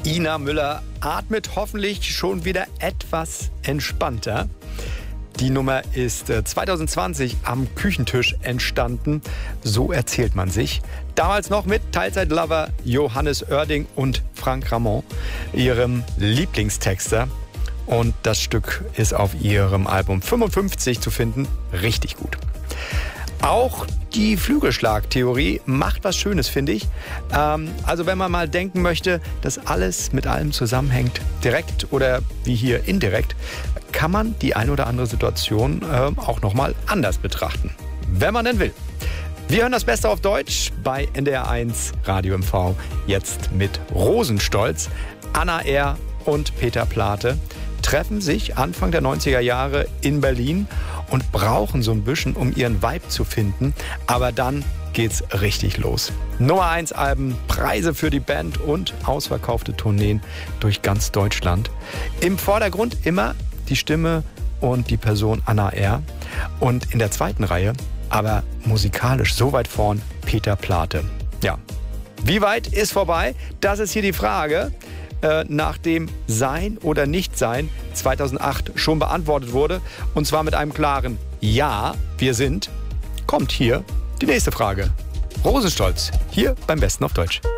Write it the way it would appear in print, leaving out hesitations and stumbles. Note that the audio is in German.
Ina Müller atmet hoffentlich schon wieder etwas entspannter. Die Nummer ist 2020 am Küchentisch entstanden, so erzählt man sich. Damals noch mit Teilzeitlover Johannes Oerding und Frank Ramon, ihrem Lieblingstexter. Und das Stück ist auf ihrem Album 55 zu finden. Richtig gut. Auch die Flügelschlagtheorie macht was Schönes, finde ich. Also wenn man mal denken möchte, dass alles mit allem zusammenhängt, direkt oder wie hier indirekt, kann man die ein oder andere Situation auch nochmal anders betrachten. Wenn man denn will. Wir hören das Beste auf Deutsch bei NDR1 Radio MV. Jetzt mit Rosenstolz. Anna R. und Peter Plate treffen sich Anfang der 90er Jahre in Berlin und brauchen so ein bisschen, um ihren Vibe zu finden. Aber dann geht's richtig los. Nummer 1 Alben, Preise für die Band und ausverkaufte Tourneen durch ganz Deutschland. Im Vordergrund immer die Stimme und die Person Anna R. Und in der zweiten Reihe, aber musikalisch so weit vorn, Peter Plate. Ja, wie weit ist vorbei? Das ist hier die Frage. Nachdem Sein oder Nicht-Sein 2008 schon beantwortet wurde. Und zwar mit einem klaren Ja, wir sind, kommt hier die nächste Frage. Rosenstolz, hier beim Besten auf Deutsch.